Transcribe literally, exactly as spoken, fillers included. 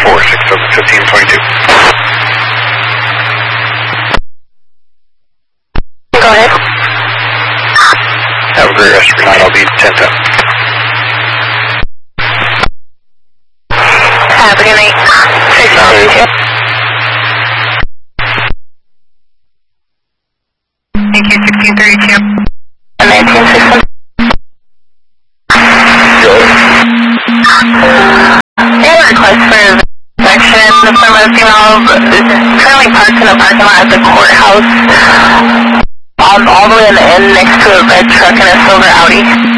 four six seven fifteen twenty-two. Go ahead. Have a great rest of your night. I'll be ten ten. Have a good night. six seven two. Thank you, sixteen thirty-two. nineteen sixty. I have a request for inspection from a female. This is currently parked in a parking lot at the courthouse. Um, all the way in the end next to a red truck and a silver Audi.